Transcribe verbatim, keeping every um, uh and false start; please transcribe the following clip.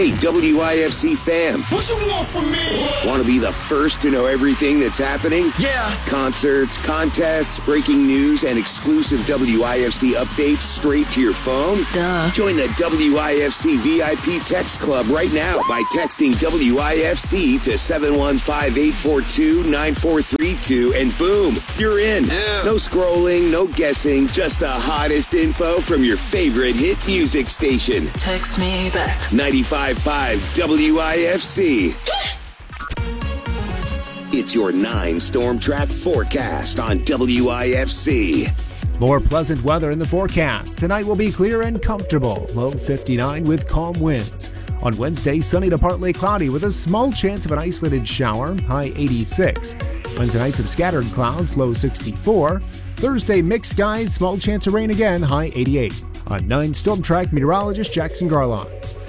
Hey, W I F C fam. What you want from me? Want to be the first to know everything that's happening? Yeah. Concerts, contests, breaking news, and exclusive W I F C updates straight to your phone? Duh. Join the W I F C V I P Text Club right now by texting W I F C to seven one five, eight four two, nine four three two, and boom, you're in. Yeah. No scrolling, no guessing, just the hottest info from your favorite hit music station. Text me back. ninety-five point five W I F C. It's your nine storm track forecast on W I F C. More pleasant weather in the forecast. Tonight will be clear and comfortable. Low fifty-nine with calm winds. On Wednesday, sunny to partly cloudy with a small chance of an isolated shower, high eighty-six. Wednesday night, some scattered clouds, low sixty-four. Thursday, mixed skies, small chance of rain again, high eighty-eight. On nine Storm Track meteorologist Jackson Garlon.